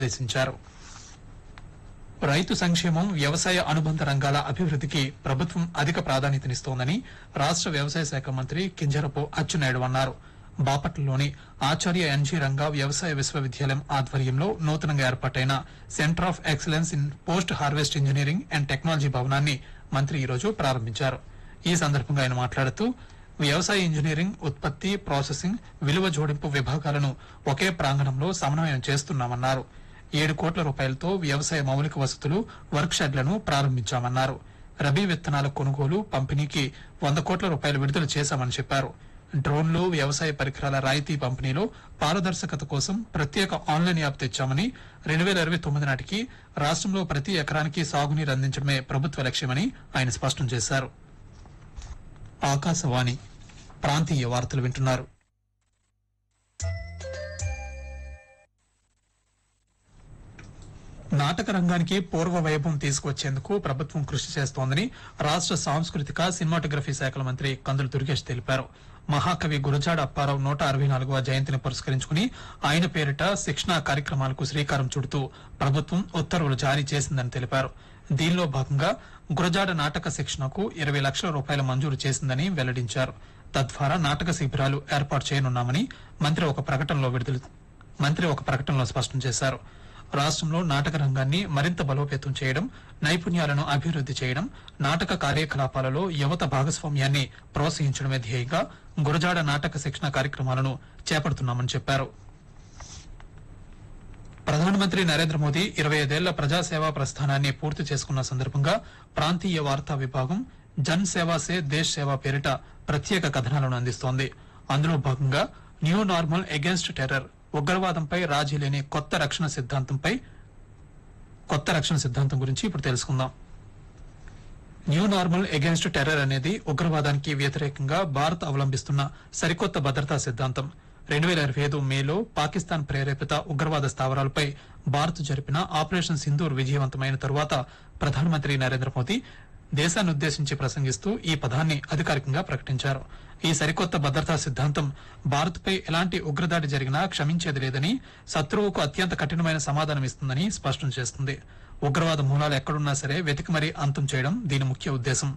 ఆదేశించారు. రైతు సంక్షేమం, వ్యవసాయ అనుబంధ రంగాల అభివృద్ధికి ప్రభుత్వం అధిక ప్రాధాన్యతనిస్తోందని రాష్ట్ర వ్యవసాయ శాఖ మంత్రి కింజరపు అచ్చెన్నాయుడు అన్నారు. బాపట్లలోని ఆచార్య ఎన్జీ రంగా వ్యవసాయ విశ్వవిద్యాలయం ఆధ్వర్యంలో నూతనంగా ఏర్పాటైన centre of excellence in post harvest engineering and technology భవనాన్ని మంత్రి ఈరోజు ప్రారంభించారు. ఈ సందర్భంగా ఆయన మాట్లాడుతూ వ్యవసాయ ఇంజనీరింగ్, ఉత్పత్తి, ప్రాసెసింగ్, విలువ జోడింపు విభాగాలను ఒకే ప్రాంగణంలో సమన్వయం చేస్తున్నామన్నారు. 7 కోట్ల రూపాయలతో వ్యవసాయ మౌలిక వసతులు, వర్క్ షెడ్లను ప్రారంభించామన్నారు. రబీ విత్తనాల కొనుగోలు, పంపిణీకి 100 కోట్ల రూపాయలు విడుదల చేశామని చెప్పారు. డ్రోన్లు, వ్యవసాయ పరికరాల రాయితీ పంపిణీలో పారదర్శకత కోసం ప్రత్యేక ఆన్లైన్ యాప్ తెచ్చామని, 2029 నాటికి రాష్ట్రంలో ప్రతి ఎకరానికి సాగునీరు అందించడమే ప్రభుత్వ లక్ష్యమని ఆయన స్పష్టం చేశారు. ఆకాశవాణి ప్రాంతీయ వార్తలు వింటున్నారు. నాటక రంగానికి పూర్వ వైభవం తీసుకువచ్చేందుకు ప్రభుత్వం కృషి చేస్తోందని రాష్ట్ర సాంస్కృతిక, సినిమాటోగ్రఫీ శాఖల మంత్రి కందుల దుర్గేష్ తెలిపారు. మహాకవి గురజాడ అప్పారావు 164వ జయంతిని పురస్కరించుకుని ఆయన పేరిట శిక్షణా కార్యక్రమాలకు శ్రీకారం చుడుతూ ప్రభుత్వం ఉత్తర్వులు జారీ చేసిందని తెలిపారు. దీనిలో భాగంగా గురజాడ నాటక శిక్షణకు 20 లక్షల రూపాయలు మంజూరు చేసిందని వెల్లడించారు. తద్వారా నాటక శిబిరాలు ఏర్పాటు చేయనున్నామని మంత్రి ఒక ప్రకటనలో స్పష్టం చేశారు. రాష్ట్రంలో నాటక రంగాన్ని మరింత బలోపేతం చేయడం, నైపుణ్యాలను అభివృద్ది చేయడం, నాటక కార్యకలాపాలలో యువత భాగస్వామ్యాన్ని ప్రోత్సహించడమే ధ్యేయంగా గురజాడ నాటక శిక్షణ కార్యక్రమాలను చేపడుతున్నామని చెప్పారు. ప్రధానమంత్రి నరేంద్ర మోదీ 25 ఏళ్ల ప్రజాసేవా ప్రస్థానాన్ని పూర్తి చేసుకున్న సందర్భంగా ప్రాంతీయ వార్తా విభాగం జన్ సేవా సే దేశ్ సేవా పేరిట ప్రత్యేక కథనాలను అందిస్తోంది. అందులో భాగంగా న్యూ నార్మల్ అగేన్స్ట్ టెర్రర్, ఉగ్రవాదంపై రాజీ లేని కొత్త రక్షణ సిద్ధాంతం గురించి ఇప్పుడు తెలుసుకుందాం. న్యూ నార్మల్ అగేన్స్ట్ టెర్రర్ అనేది ఉగ్రవాదానికి వ్యతిరేకంగా భారత్ అవలంబిస్తున్న సరికొత్త భద్రతా సిద్ధాంతం. 2025 మేలో పాకిస్తాన్ ప్రేరేపిత ఉగ్రవాద స్థావరాలపై భారత్ జరిపిన ఆపరేషన్ సింధూర్ విజయవంతమైన తరువాత ప్రధానమంత్రి నరేంద్ర మోదీ దేశాన్నుద్దేశించి ప్రసంగిస్తూ ఈ పదాన్ని అధికారికంగా ప్రకటించారు. ఈ సరికొత్త భద్రతా సిద్ధాంతం భారత్పై ఎలాంటి ఉగ్రదాడి జరిగినా క్షమించేది లేదని, శత్రువుకు అత్యంత కఠినమైన సమాధానం ఇస్తుందని స్పష్టం చేస్తుంది. ఉగ్రవాద మూలాలు ఎక్కడున్నా సరే వెతికి మరీ అంతం చేయడం దీని ముఖ్య ఉద్దేశం.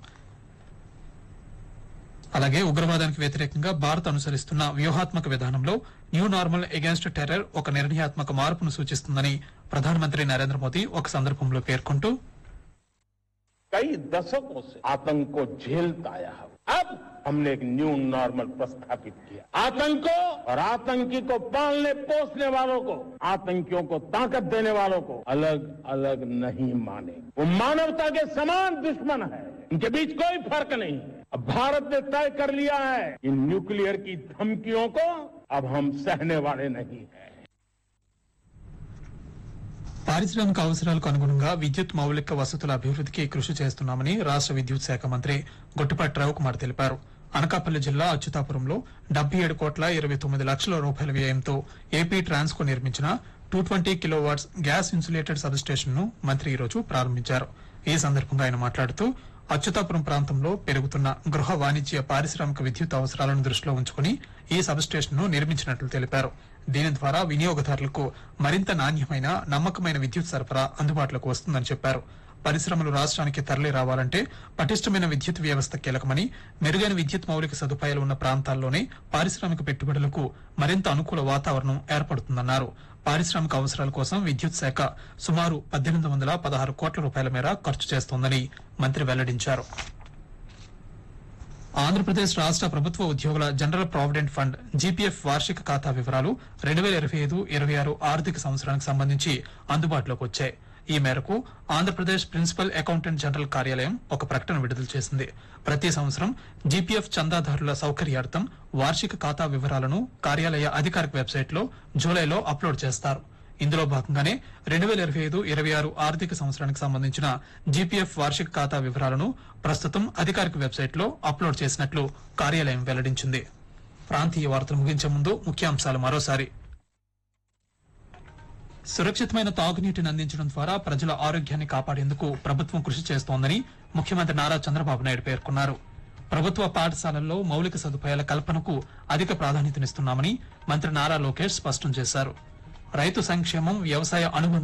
అలాగే ఉగ్రవాదానికి వ్యతిరేకంగా భారత్ అనుసరిస్తున్న వ్యూహాత్మక విధానంలో న్యూ నార్మల్ అగేన్స్ట్ టెర్రర్ ఒక నిర్ణయాత్మక మార్పును సూచిస్తుందని ప్రధానమంత్రి నరేంద్ర మోదీ ఒక సందర్భంలో పేర్కొంటూ, कई दशकों से आतंक को झेलता आया है। अब हमने एक न्यू नॉर्मल प्रस्थापित किया। आतंक को और आतंकी को पालने पोसने वालों को, आतंकियों को ताकत देने वालों को अलग अलग नहीं माने। वो मानवता के समान दुश्मन है, इनके बीच कोई फर्क नहीं। अब भारत ने तय कर लिया है, इन न्यूक्लियर की धमकियों को अब हम सहने वाले नहीं है। పారిశ్రామిక అవసరాలకు అనుగుణంగా విద్యుత్ మౌలిక వసతుల అభివృద్ధికి కృషి చేస్తున్నామని రాష్ట్ర విద్యుత్ శాఖ మంత్రి గొట్టిపాటి రవికుమార్ తెలిపారు. అనకాపల్లి జిల్లా అచ్యుతాపురంలో 77 కోట్ల 29 లక్షల రూపాయల వ్యయంతో ఏపీ ట్రాన్స్కో నిర్మించిన 220 kilowatts gas insulated sub station ను మంత్రి ఈరోజు ప్రారంభించారు. ఈ సందర్భంగా ఆయన మాట్లాడుతూ అచ్యుతాపురం ప్రాంతంలో పెరుగుతున్న గృహ, వాణిజ్య, పారిశ్రామిక విద్యుత్ అవసరాలను దృష్టిలో ఉంచుకుని ఈ సబ్ స్టేషన్ ను నిర్మించినట్లు తెలిపారు. దీని ద్వారా వినియోగదారులకు మరింత నాణ్యమైన, నమ్మకమైన విద్యుత్ సరఫరా అందుబాటులోకి వస్తుందని చెప్పారు. పరిశ్రమలు రాష్ట్రానికి తరలి రావాలంటే పటిష్టమైన విద్యుత్ వ్యవస్థ కీలకమని, మెరుగైన విద్యుత్ మౌలిక సదుపాయాలు ఉన్న ప్రాంతాల్లోనే పారిశ్రామిక పెట్టుబడులకు మరింత అనుకూల వాతావరణం ఏర్పడుతుందన్నారు. పారిశ్రామిక అవసరాల కోసం విద్యుత్ శాఖ సుమారు 1816 కోట్ల రూపాయల మేర ఖర్చు చేస్తోందని మంత్రి వెల్లడించారు. ఆంధ్రప్రదేశ్ రాష్ట్ర ప్రభుత్వ ఉద్యోగుల జనరల్ ప్రావిడెంట్ ఫండ్ జీపీఎఫ్ వార్షిక ఖాతా వివరాలు 2025-26 ఆర్థిక సంవత్సరానికి సంబంధించి అందుబాటులోకి వచ్చాయి. ఈ మేరకు ఆంధ్రప్రదేశ్ ప్రిన్సిపల్ అకౌంటెంట్ జనరల్ కార్యాలయం ఒక ప్రకటన విడుదల చేసింది. ప్రతి సంవత్సరం జీపీఎఫ్ చందాదారుల సౌకర్యార్థం వార్షిక ఖాతా వివరాలను కార్యాలయ అధికారిక వెబ్సైట్లో జూలైలో అప్లోడ్ చేస్తారు. ఇందులో భాగంగానే 2025-26 ఆర్థిక సంవత్సరానికి సంబంధించిన జీపీఎఫ్ వార్షిక ఖాతా వివరాలను ప్రస్తుతం అధికారిక వెబ్సైట్లో అప్లోడ్ చేసినట్లు కార్యాలయం వెల్లడించింది. ప్రాంతీయ వార్తలు ముగించే ముందు ముఖ్యాంశాలు మరోసారి. సురక్షితమైన తాగునీటిని అందించడం ద్వారా ప్రజల ఆరోగ్యాన్ని కాపాడేందుకు ప్రభుత్వం కృషి చేస్తోందని ముఖ్యమంత్రి నారా చంద్రబాబు నాయుడు పేర్కొన్నారు. ప్రభుత్వ పాఠశాలల్లో మౌలిక సదుపాయాల కల్పనకు అధిక ప్రాధాన్యతనిస్తున్నామని మంత్రి నారా లోకేష్ స్పష్టం చేశారు. రైతు సంక్షేమం వ్యవసాయ అనుబంధ